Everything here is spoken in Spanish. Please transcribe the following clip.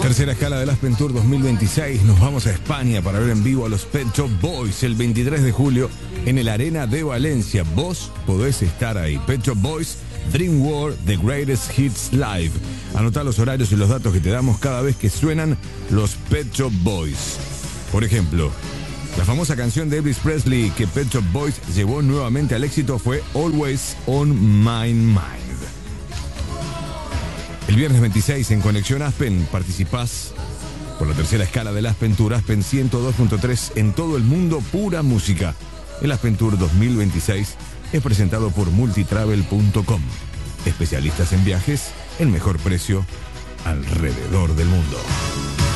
Tercera escala del Aspen Tour 2026. Nos vamos a España para ver en vivo a los Pet Shop Boys el 23 de julio en el Arena de Valencia. Vos podés estar ahí. Pet Shop Boys, Dream World, The Greatest Hits Live. Anotá los horarios y los datos que te damos cada vez que suenan los Pet Shop Boys. Por ejemplo, la famosa canción de Elvis Presley que Pet Shop Boys llevó nuevamente al éxito fue Always on My Mind. El viernes 26 en Conexión Aspen participás por la tercera escala del Aspen Tour, Aspen 102.3 en todo el mundo, pura música. El Aspen Tour 2026 es presentado por multitravel.com. Especialistas en viajes, el mejor precio alrededor del mundo.